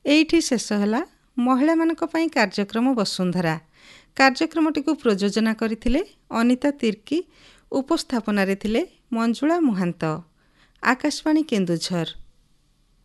ଏଇଠି ଶେଷ ହେଲା ମହିଳାମାନଙ୍କ ପାଇଁ କାର୍ଯ୍ୟକ୍ରମ ବସୁନ୍ଧରା। କାର୍ଯ୍ୟକ୍ରମଟିକୁ ପ୍ରଯୋଜନା କରିଥିଲେ ଅନିତା ତିର୍କି, ଉପସ୍ଥାପନାରେ ଥିଲେ ମଞ୍ଜୁଳା ମହାନ୍ତ। ଆକାଶବାଣୀ କେନ୍ଦୁଝର।